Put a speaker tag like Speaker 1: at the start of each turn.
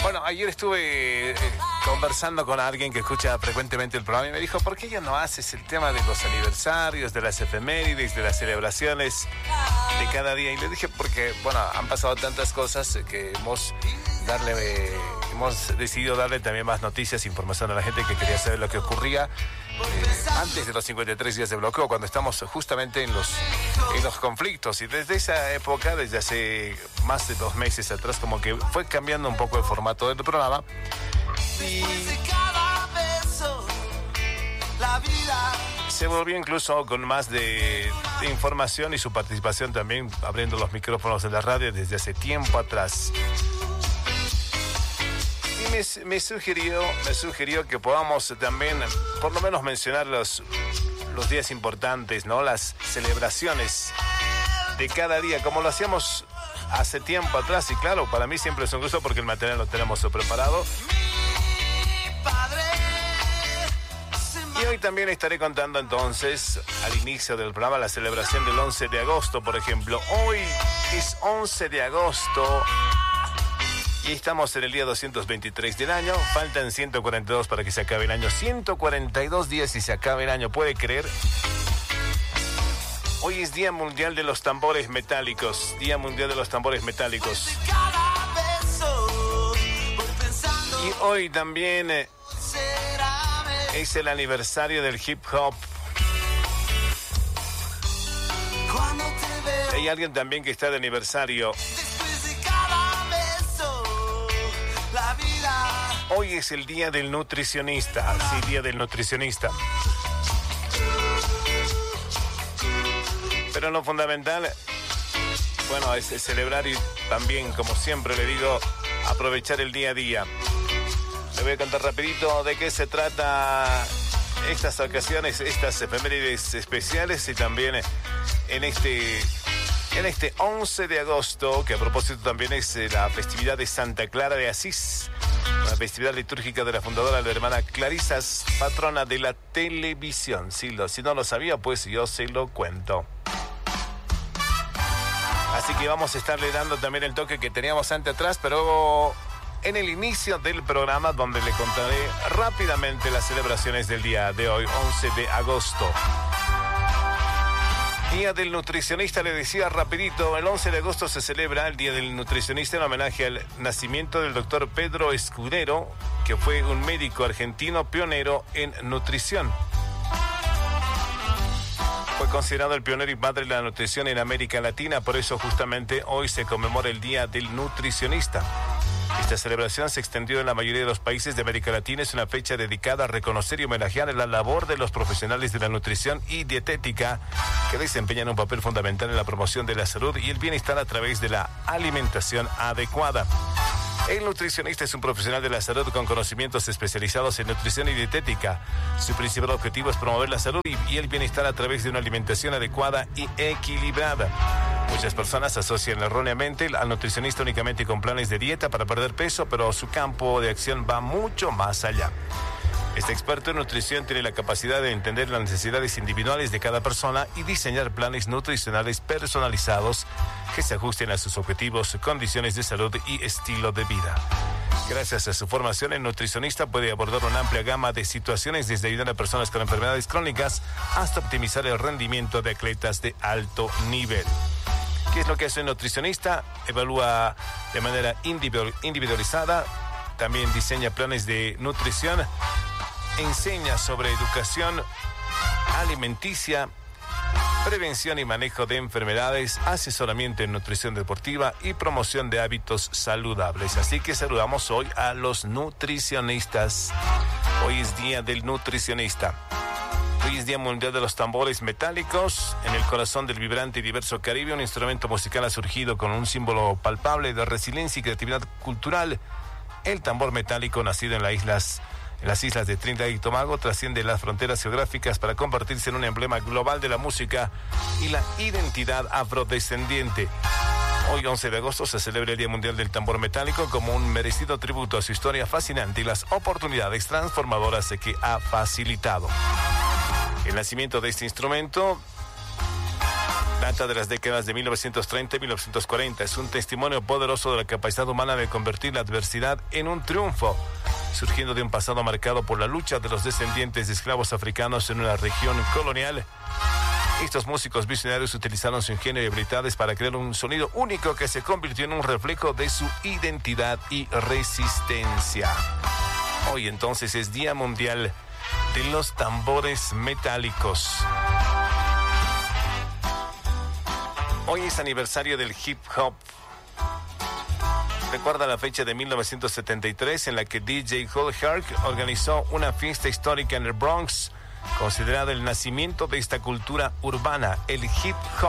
Speaker 1: Bueno, ayer estuve conversando con alguien que escucha frecuentemente el programa y me dijo, ¿por qué ya no haces el tema de los aniversarios, de las efemérides, de las celebraciones de cada día? Y le dije, porque, bueno, han pasado tantas cosas que hemos decidido darle también más noticias, información a la gente que quería saber lo que ocurría antes de los 53 días de bloqueo, cuando estamos justamente en los conflictos. Y desde esa época, desde hace más de 2 meses atrás, como que fue cambiando un poco el formato del programa. Y se volvió incluso con más de información y su participación también abriendo los micrófonos de la radio desde hace tiempo atrás. Y me sugirió que podamos también por lo menos mencionar los días importantes, ¿no? Las celebraciones de cada día, como lo hacíamos hace tiempo atrás. Y claro, para mí siempre es un gusto porque el material lo tenemos preparado. Y hoy también estaré contando entonces, al inicio del programa, la celebración del 11 de agosto, por ejemplo. Hoy es 11 de agosto y estamos en el día 223 del año. Faltan 142 para que se acabe el año. 142 días y se acabe el año, ¿puede creer? Hoy es Día Mundial de los Tambores Metálicos. Día Mundial de los Tambores Metálicos. Y hoy también es el aniversario del hip hop. Hay alguien también que está de aniversario. Hoy es el día del nutricionista. Sí, día del nutricionista. Pero lo fundamental, bueno, es celebrar y también, como siempre le digo, aprovechar el día a día. Le voy a contar rapidito de qué se trata estas ocasiones, estas efemérides especiales y también en este 11 de agosto, que a propósito también es la festividad de Santa Clara de Asís, una festividad litúrgica de la fundadora, la hermana Clarisa, patrona de la televisión. Si no lo sabía, pues yo se lo cuento. Así que vamos a estarle dando también el toque que teníamos antes atrás, pero en el inicio del programa, donde le contaré rápidamente las celebraciones del día de hoy, 11 de agosto. Día del nutricionista, le decía rapidito, el 11 de agosto se celebra el Día del Nutricionista en homenaje al nacimiento del doctor Pedro Escudero, que fue un médico argentino pionero en nutrición. Fue considerado el pionero y padre de la nutrición en América Latina, por eso justamente hoy se conmemora el Día del Nutricionista. Esta celebración se extendió en la mayoría de los países de América Latina. Es una fecha dedicada a reconocer y homenajear la labor de los profesionales de la nutrición y dietética que desempeñan un papel fundamental en la promoción de la salud y el bienestar a través de la alimentación adecuada. El nutricionista es un profesional de la salud con conocimientos especializados en nutrición y dietética. Su principal objetivo es promover la salud y el bienestar a través de una alimentación adecuada y equilibrada. Muchas personas asocian erróneamente al nutricionista únicamente con planes de dieta para perder peso, pero su campo de acción va mucho más allá. Este experto en nutrición tiene la capacidad de entender las necesidades individuales de cada persona y diseñar planes nutricionales personalizados que se ajusten a sus objetivos, condiciones de salud y estilo de vida. Gracias a su formación, el nutricionista puede abordar una amplia gama de situaciones, desde ayudar a personas con enfermedades crónicas hasta optimizar el rendimiento de atletas de alto nivel. ¿Qué es lo que hace un nutricionista? Evalúa de manera individualizada, también diseña planes de nutrición, enseña sobre educación alimenticia, prevención y manejo de enfermedades, asesoramiento en nutrición deportiva y promoción de hábitos saludables. Así que saludamos hoy a los nutricionistas. Hoy es Día del Nutricionista. Hoy es Día Mundial de los Tambores Metálicos. En el corazón del vibrante y diverso Caribe, un instrumento musical ha surgido con un símbolo palpable de resiliencia y creatividad cultural. El tambor metálico, nacido en las islas de Trinidad y Tobago, trasciende las fronteras geográficas para convertirse en un emblema global de la música y la identidad afrodescendiente. Hoy, 11 de agosto, se celebra el Día Mundial del Tambor Metálico como un merecido tributo a su historia fascinante y las oportunidades transformadoras que ha facilitado. El nacimiento de este instrumento Data de las décadas de 1930 y 1940. Es un testimonio poderoso de la capacidad humana de convertir la adversidad en un triunfo, surgiendo de un pasado marcado por la lucha de los descendientes de esclavos africanos en una región colonial. Estos músicos visionarios utilizaron su ingenio y habilidades para crear un sonido único que se convirtió en un reflejo de su identidad y resistencia. Hoy entonces es Día Mundial de los Tambores Metálicos. Hoy es aniversario del hip hop. Recuerda la fecha de 1973 en la que DJ Kool Herc organizó una fiesta histórica en el Bronx, considerada el nacimiento de esta cultura urbana, el hip hop.